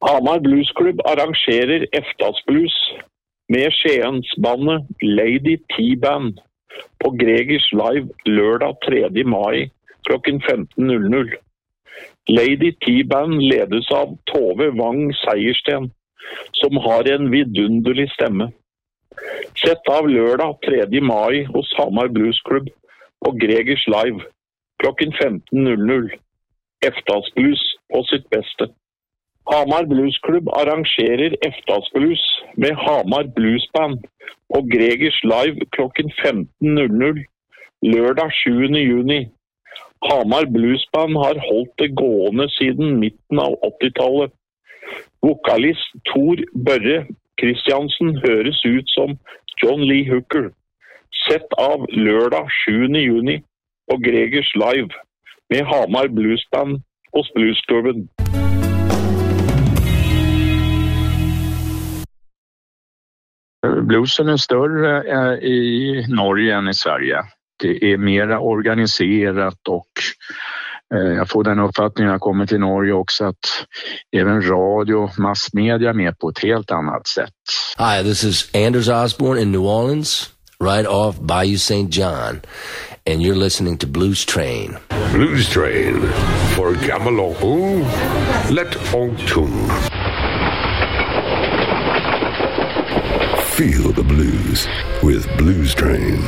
Hamar Bluesklubb arrangerer eftasblues med Skiensbandet Lady T-Band på Gregers Live lørdag 3. mai klokken 15.00. Lady T-Band ledes av Tove Wang Seiersten, som har en vidunderlig stemme. Sett av lørdag 3. mai hos Hamar Bluesklubb på Gregers Live klokken 15.00. Eftasblues på sitt beste. Hamar Bluesklubb arrangerer eftasblues med Hamar Bluesband på Gregers Live klokken 15.00 lørdag 7. juni. Hamar Bluesband har holdt det gående siden midten av 80-tallet. Vokalist Tor Børre Kristiansen høres ut som John Lee Hooker. Sett av lørdag 7. juni på Gregers Live med Hamar Bluesband hos Bluesklubben. Bluesen är större i Norge än i Sverige. Det är mer organiserat och jag får den uppfattningen när jag kommer till Norge också att även radio och massmedia är med på ett helt annat sätt. Hi, this is Anders Osborne in New Orleans, right off Bayou St. John, and you're listening to Blues Train. Blues Train for Gamalongo, let Ontung. Feel the blues with Blues Train.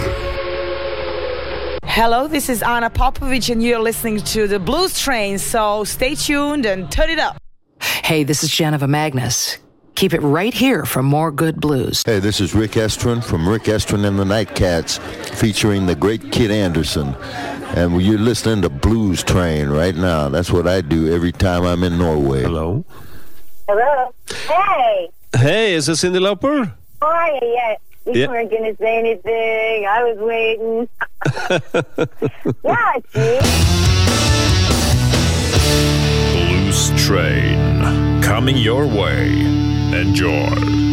Hello, this is Anna Popovich and you're listening to the Blues Train, so stay tuned and turn it up. Hey, this is Jennifer Magnus. Keep it right here for more good blues. Hey, this is Rick Estrin from Rick Estrin and the Nightcats, featuring the great Kid Anderson. And you're listening to Blues Train right now. That's what I do every time I'm in Norway. Hello. Hello. Hey. Hey, is this Cyndi Lauper? Hi, yeah. You weren't going to say anything. I was waiting. Yeah, see? Blues Train, coming your way. Enjoy.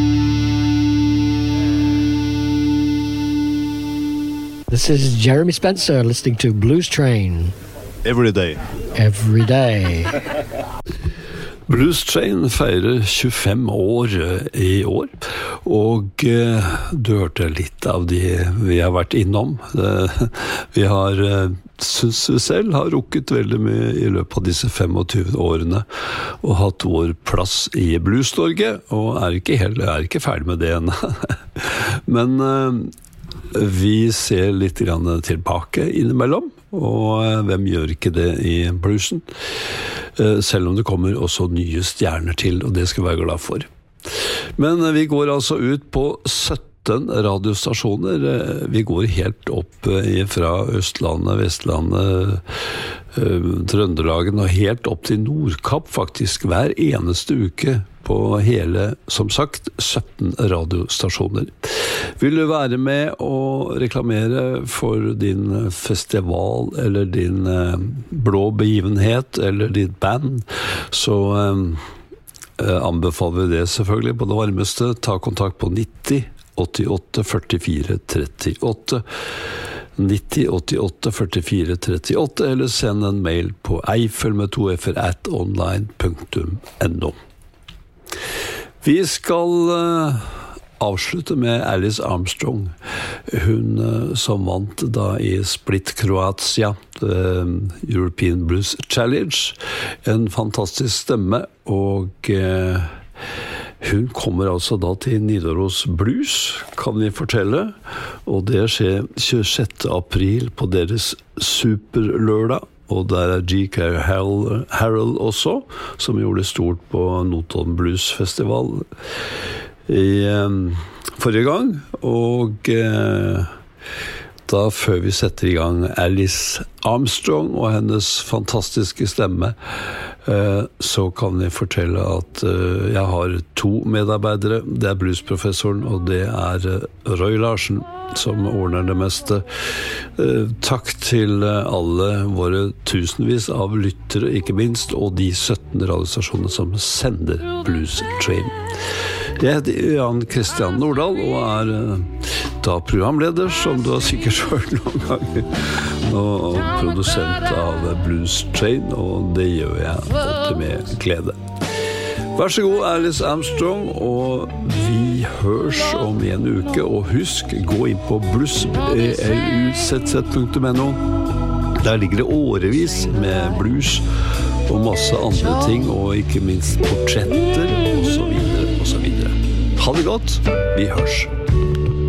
This is Jeremy Spencer listening to Blues Train. Every day. Every day. Blues Train feirer 25 år i år, og du hørte litt av de vi har vært innom. Vi har, synes vi selv, har rukket veldig mye i løpet av disse 25 årene, og hatt vår plass i Blues-Norge, og er ikke ferdig med det ennå. Men vi ser litt grann tilbake innimellom, og hvem gjør ikke det i bluesen? Selv om det kommer også nye stjerner til, og det skal vi være glad for. Men vi går altså ut på 17 radiostasjoner. Vi går helt opp fra Østlandet, Vestlandet, Trøndelagen og helt opp til Nordkapp faktisk hver eneste uke på hele, som sagt, 17 radiostasjoner. Vil du være med og reklamere for din festival eller din blå begivenhet eller ditt band, så anbefaler vi det selvfølgelig på det varmeste. Ta kontakt på 90 88 44 38 90 88 44 38 eller send en mail på eiffel@online.no. Vi skal avslutte med Alice Armstrong. Hun som vant da i Split Croatia, European Blues Challenge. En fantastisk stemme, og hun kommer altså da til Nidaros Blues, kan vi fortelle. Og det skjer 26. april på deres superlørdag. Og der G.K. Harrell også, som gjorde det stort på Notodden Blues Festival i forrige gang. Og da før vi setter i gang Alice Armstrong og hennes fantastiske stemme, så kan jeg fortelle at jeg har 2 medarbeidere. Det er bluesprofessoren, og det er Roy Larsen, som ordner det meste. Takk til alle våre tusenvis av lyttere, ikke minst, og de 17 radiostasjoner som sender Blues Train. Jeg heter Jan Christian Nordahl og er da programleder, som du har sikkert hørt noen ganger, og produsent av Blues Train, og det gjør jeg alltid med glede. Vær så god, Alice Armstrong, og vi hørs om en uke, og husk, gå inn på blues.no. Der ligger det årevis med blues og masse andre ting, og ikke minst portretter, og så videre, og så videre. Ha det godt, vi hørs.